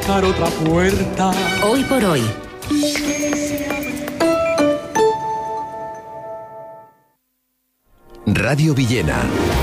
buscar otra puerta. Hoy por hoy. Radio Villena.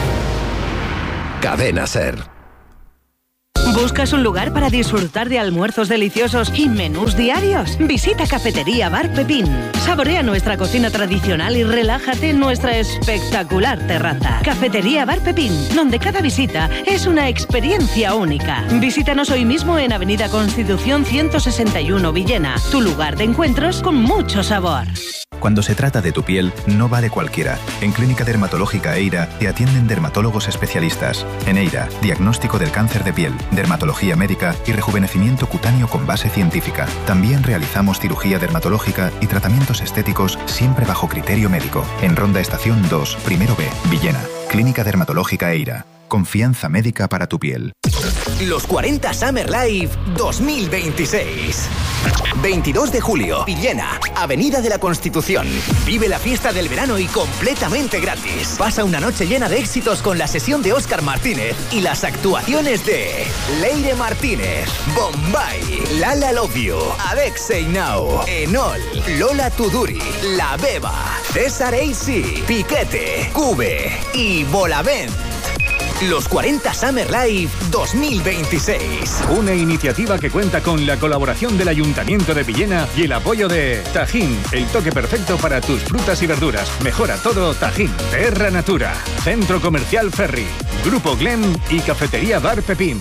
Cadena SER. ¿Buscas un lugar para disfrutar de almuerzos deliciosos y menús diarios? Visita Cafetería Bar Pepín. Saborea nuestra cocina tradicional y relájate en nuestra espectacular terraza. Cafetería Bar Pepín, donde cada visita es una experiencia única. Visítanos hoy mismo en Avenida Constitución 161 Villena, tu lugar de encuentros con mucho sabor. Cuando se trata de tu piel, no vale cualquiera. En Clínica Dermatológica EIRA te atienden dermatólogos especialistas. En EIRA, diagnóstico del cáncer de piel, dermatología médica y rejuvenecimiento cutáneo con base científica. También realizamos cirugía dermatológica y tratamientos estéticos siempre bajo criterio médico. En Ronda Estación 2, Primero B, Villena. Clínica Dermatológica EIRA. Confianza médica para tu piel. Los 40 Summer Live 2026. 22 de julio, Villena, Avenida de la Constitución. Vive la fiesta del verano y completamente gratis. Pasa una noche llena de éxitos con la sesión de Óscar Martínez y las actuaciones de Leire Martínez, Bombay, Lala Love You, Adexei Now, Enol, Lola Tuduri, La Beba, César AC, Piquete, Cube y Bolavent. Los 40 Summer Live 2026. Una iniciativa que cuenta con la colaboración del Ayuntamiento de Villena y el apoyo de Tajín, el toque perfecto para tus frutas y verduras. Mejora todo Tajín. Terra Natura, Centro Comercial Ferry, Grupo Glem y Cafetería Bar Pepín.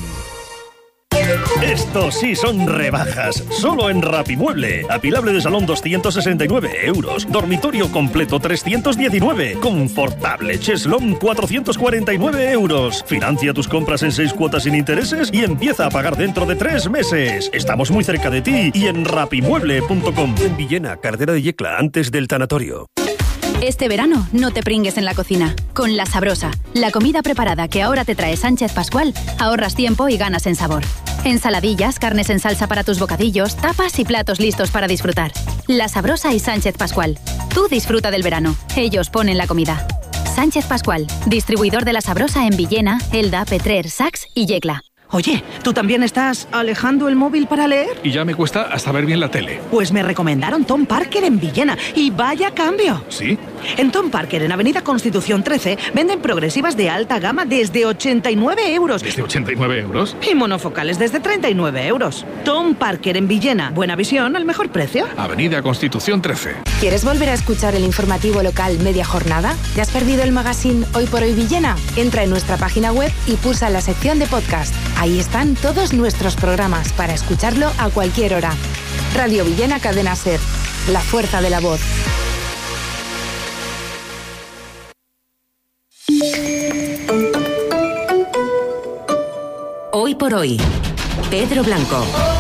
Estos sí son rebajas. Solo en Rapimueble. Apilable de salón 269 euros. Dormitorio completo 319. Confortable cheslón 449 euros. Financia tus compras en 6 cuotas sin intereses y empieza a pagar dentro de 3 meses. Estamos muy cerca de ti y en rapimueble.com. En Villena, Carretera de Yecla, antes del tanatorio. Este verano no te pringues en la cocina. Con La Sabrosa, la comida preparada que ahora te trae Sánchez Pascual, ahorras tiempo y ganas en sabor. Ensaladillas, carnes en salsa para tus bocadillos, tapas y platos listos para disfrutar. La Sabrosa y Sánchez Pascual. Tú disfruta del verano. Ellos ponen la comida. Sánchez Pascual, distribuidor de La Sabrosa en Villena, Elda, Petrer, Sax y Yecla. Oye, ¿tú también estás alejando el móvil para leer? Y ya me cuesta hasta ver bien la tele. Pues me recomendaron Tom Parker en Villena y vaya cambio. ¿Sí? En Tom Parker, en Avenida Constitución 13, venden progresivas de alta gama desde 89 euros. ¿Desde 89 euros? Y monofocales desde 39 euros. Tom Parker en Villena. Buena visión al mejor precio. Avenida Constitución 13. ¿Quieres volver a escuchar el informativo local media jornada? ¿Te has perdido el magazine Hoy por Hoy Villena? Entra en nuestra página web y pulsa la sección de podcast. Ahí están todos nuestros programas para escucharlo a cualquier hora. Radio Villena Cadena SER. La fuerza de la voz. Hoy por hoy, Pedro Blanco.